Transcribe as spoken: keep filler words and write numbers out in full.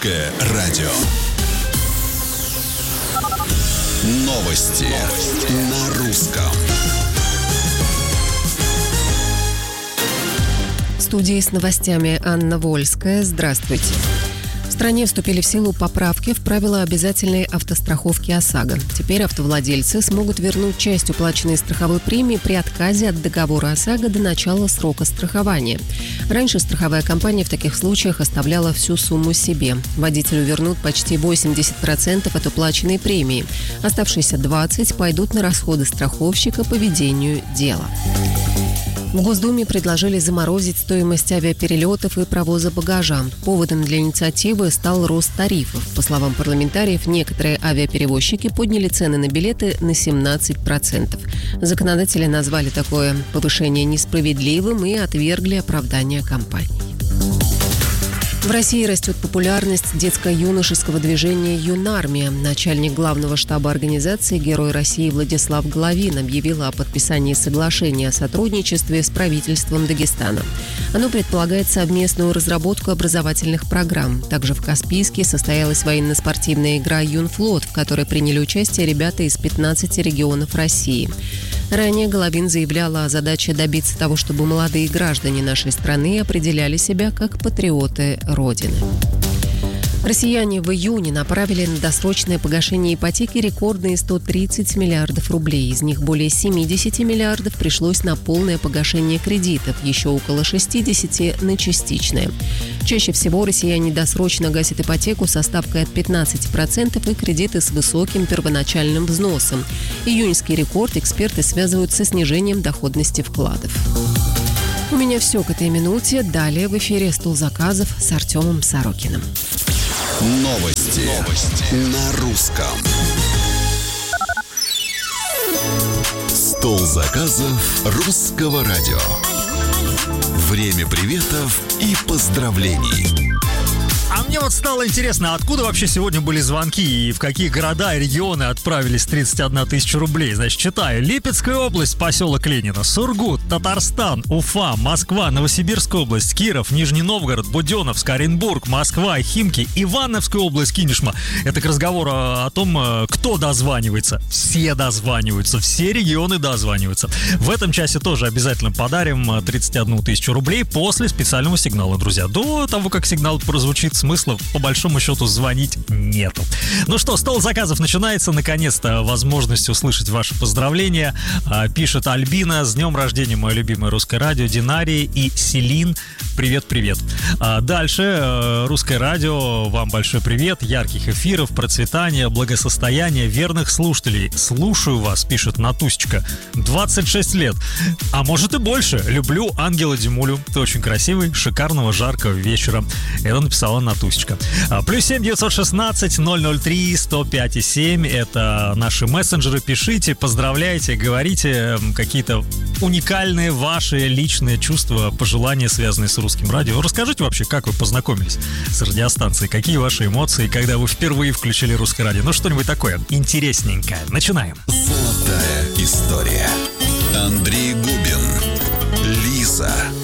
Русское радио. Новости, Новости на русском. В студии с новостями Анна Вольская. Здравствуйте. В стране вступили в силу поправки в правила обязательной автостраховки ОСАГО. Теперь автовладельцы смогут вернуть часть уплаченной страховой премии при отказе от договора ОСАГО до начала срока страхования. Раньше страховая компания в таких случаях оставляла всю сумму себе. Водителю вернут почти восемьдесят процентов от уплаченной премии. Оставшиеся двадцать процентов пойдут на расходы страховщика по ведению дела. В Госдуме предложили заморозить стоимость авиаперелетов и провоза багажа. Поводом для инициативы стал рост тарифов. По словам парламентариев, некоторые авиаперевозчики подняли цены на билеты на семнадцать процентов. Законодатели назвали такое повышение несправедливым и отвергли оправдание компаний. В России растет популярность детско-юношеского движения «Юнармия». Начальник главного штаба организации, Герой России Владислав Головин, объявил о подписании соглашения о сотрудничестве с правительством Дагестана. Оно предполагает совместную разработку образовательных программ. Также в Каспийске состоялась военно-спортивная игра «Юнфлот», в которой приняли участие ребята из пятнадцати регионов России. Ранее Головин заявлял о задаче добиться того, чтобы молодые граждане нашей страны определяли себя как патриоты Родины. Россияне в июне направили на досрочное погашение ипотеки рекордные сто тридцать миллиардов рублей. Из них более семьдесят миллиардов пришлось на полное погашение кредитов, еще около шестьдесят на частичное. Чаще всего россияне досрочно гасят ипотеку со ставкой от пятнадцати процентов и кредиты с высоким первоначальным взносом. Июньский рекорд эксперты связывают со снижением доходности вкладов. У меня все к этой минуте. Далее в эфире «Стол заказов» с Артемом Сорокиным. Новости, Новости на русском. Стол заказов русского радио. Время приветов и поздравлений. А мне вот стало интересно, откуда вообще сегодня были звонки и в какие города и регионы отправились тридцать одна тысяча рублей. Значит, читаю. Липецкая область, поселок Ленина, Сургут, Татарстан, Уфа, Москва, Новосибирская область, Киров, Нижний Новгород, Буденновск, Оренбург, Москва, Химки, Ивановская область, Кинешма. Это к разговору о том, кто дозванивается. Все дозваниваются, все регионы дозваниваются. В этом часе тоже обязательно подарим тридцать одну тысячу рублей после специального сигнала, друзья. До того, как сигнал прозвучит, смысла, по большому счету, звонить нету. Ну что, стол заказов начинается. Наконец-то возможность услышать ваши поздравления. Пишет Альбина: с днем рождения, мое любимое русское радио, Динария и Селин. Привет-привет. Дальше. Русское радио, вам большой привет. Ярких эфиров, процветания, благосостояния, верных слушателей. Слушаю вас, пишет Натусечка. двадцать шесть лет. А может и больше. Люблю Ангела Димулю. Ты очень красивый. Шикарного, жаркого вечера. Это написала Натусечка. Плюс семь девятьсот шестнадцать ноль ноль три сто пять и семь. Это наши мессенджеры. Пишите, поздравляйте, говорите какие-то уникальные ваши личные чувства, пожелания, связанные с русским радио. Расскажите вообще, как вы познакомились с радиостанцией, какие ваши эмоции, когда вы впервые включили русское радио. Ну, что-нибудь такое интересненькое. Начинаем. Золотая история. Андрей Губин. Лиза.